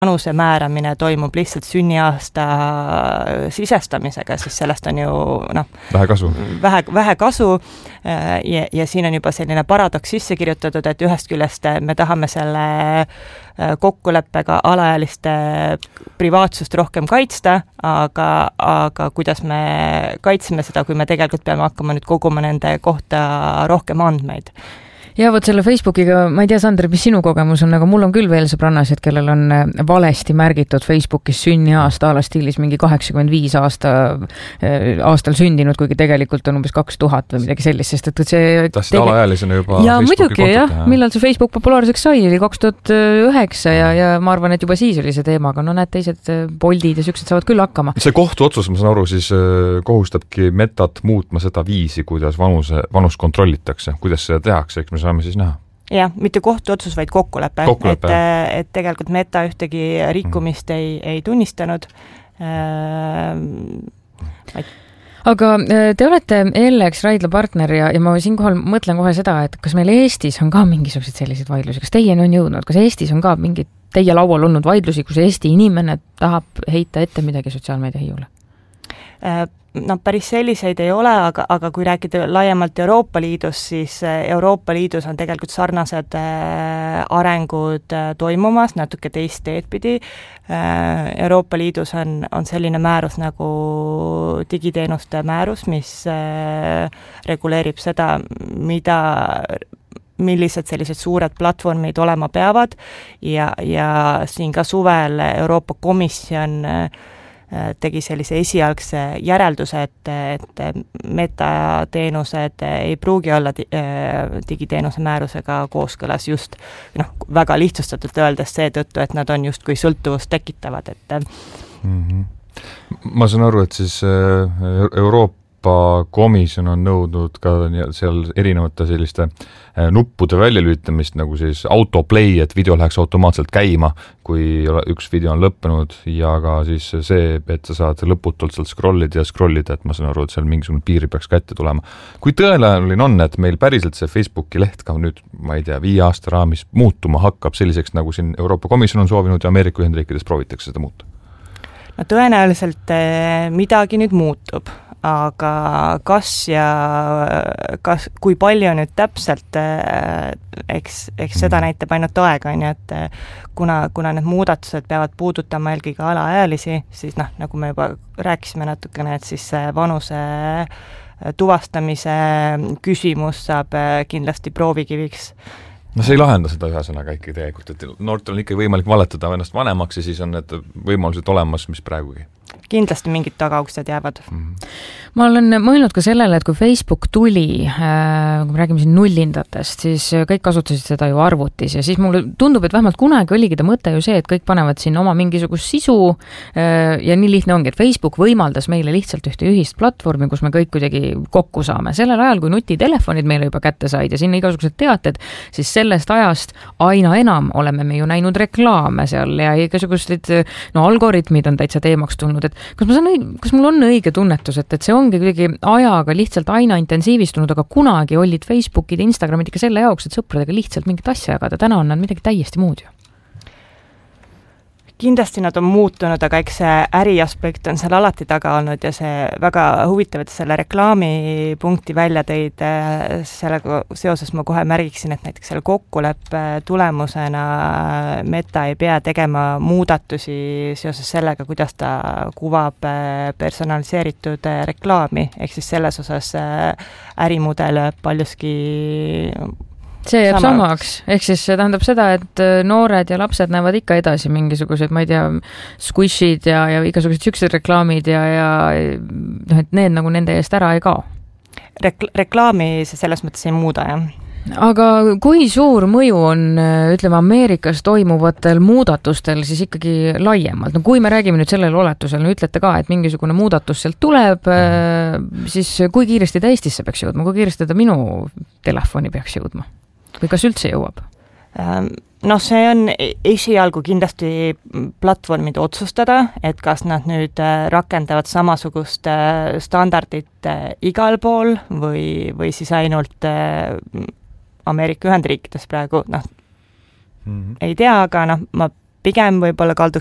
vanuse määramine toimub lihtsalt sünniaasta sisestamisega, siis sellest on ju vähe kasu ja siin on juba selline paradoks sisse kirjutatud, et ühest küljest me tahame selle kokkuleppega alaealiste privaatsust rohkem kaitsta, aga kuidas me kaitseme seda, kui me tegelikult peame hakkama nüüd koguma nende kohta rohkem andmeid. Ja vot selle Facebookiga, ma ei tea, Sandri, mis sinu kogemus on, aga mul on küll veel sõbrannasid, kellel on valesti märgitud Facebookis sünniaasta alastiilis mingi 85 aastal sündinud, kuigi tegelikult on umbes 2000 või midagi sellist, sest et see... Tahtsid alaealisena juba ja Facebooki muidugi, jah, millal see Facebook populaarseks sai, oli 2009 ja ma arvan, et juba siis oli see teema, aga no näed, teised Boltid ja süksed saavad küll hakkama. See kohtuotsus, ma saan aru, siis kohustabki Metat muutma seda viisi, kuidas vanus kontrollitakse, kuidas seda tehakse, eks me saame siis näha. Jah, mitte kohtuotsus, vaid kokkulepe. Et tegelikult Meta ühtegi rikkumist ei tunnistanud. Aga te olete LX Raidla partner ja ma siinkohal mõtlen kohe seda, et kas meil Eestis on ka mingisugused sellised vaidlusi, kas teieni on jõudnud, kas Eestis on ka mingid teie laual olnud vaidlusi, kus Eesti inimene tahab heita ette midagi sotsiaalmeedia hiiule? No päris selliseid ei ole, aga kui rääkida laiemalt Euroopa Liidus, siis Euroopa Liidus on tegelikult sarnased arengud toimumas, natuke teist teed pidi. Euroopa Liidus on selline määrus nagu digiteenuste määrus, mis reguleerib seda, millised sellised suured platvormid olema peavad ja siin ka suvel Euroopa Komisjon tegi sellise esialgse järelduse, et metateenused ei pruugi olla digiteenuse määrusega kooskõlas just väga lihtsustatult öeldes seetõttu, et nad on justkui sõltuvust tekitavad. Ma saan aru, et siis Euroopa Komisjon on nõudnud ka seal erinevate selliste nuppude väljalülitamist, nagu siis autoplay, et video läheks automaatselt käima, kui üks video on lõppenud ja ka siis see, et sa saad lõputult sealt scrollida, et ma saan aru, et seal mingisugune piiri peaks ka ette tulema. Kui tõenäoline on, et meil päriselt see Facebooki leht ka nüüd, ma ei tea, 5 aasta raamis muutuma hakkab selliseks, nagu siin Euroopa Komisjon on soovinud ja Ameerika Ühendriikides proovitakse seda muuta? No tõenäoliselt midagi nüüd muutub, aga kui palju nüüd täpselt, eks seda näitab ainult aega, nii et kuna need muudatused peavad puudutama eelkõige alaealisi, siis nagu me juba rääkisime natukene, et siis vanuse tuvastamise küsimus saab kindlasti proovikiviks. No see ei lahenda seda ühesõnaga ikka tegelikult, et noortel on ikka võimalik valetada ennast vanemaks ja siis on need võimalused olemas, mis praegugi. Kindlasti mingid tagauksed jäävad. Ma olen mõelnud ka sellele, et kui Facebook tuli, kui me räägime siin nullindatest, siis kõik kasutasid seda ju arvutis ja siis mulle tundub, et vähemalt kunagi oligi ta mõte ju see, et kõik panevad siin oma mingisugust sisu ja nii lihtne ongi, et Facebook võimaldas meile lihtsalt ühte ühist platvormi, kus me kõik kuidagi kokku saame. Sellel ajal, kui nutitelefonid meile juba kätte said ja sinna igasugused teated, siis sellest ajast aina enam oleme me ju näinud reklaame seal ja igasugused algoritmid on täitsa teemaks tulnud, et kas mul on õige tunnetus, et see ongi kuidagi ajaga lihtsalt aina intensiivistunud, aga kunagi olid Facebookid ja Instagramid ikka selle jaoks, et sõpradega lihtsalt mingit asja jagada. Täna on nad midagi täiesti muud ju. Kindlasti nad on muutunud, aga eks see äriaspekt on seal alati taga olnud ja see väga huvitav, et selle reklaamipunkti välja tõid, sellega seoses ma kohe märgiksin, et näiteks selle kokkuleppe tulemusena Meta ei pea tegema muudatusi seoses sellega, kuidas ta kuvab personaliseeritud reklaami, ehk siis selles osas ärimudel paljuski see jääb samaks, ehk siis see tähendab seda, et noored ja lapsed näevad ikka edasi mingisugused, ma ei tea, squishid ja igasugused süksed reklaamid ja et need nagu nende eest ära ei kao. Reklaami see selles mõttes ei muuda, jah. Aga kui suur mõju on, ütleme, Ameerikas toimuvatel muudatustel siis ikkagi laiemalt? No kui me räägime nüüd sellel oletusel, ütlete ka, et mingisugune muudatus sealt tuleb, siis kui kiiresti ta Eestisse peaks jõudma, kui kiiresti ta minu telefoni peaks jõudma? Või kas üldse jõuab? No see on esialgu kindlasti platvormide otsustada, et kas nad nüüd rakendavad samasugust standardit igal pool või siis ainult Ameerika Ühendriikides praegu, ei tea, aga ma pigem võib-olla kalduks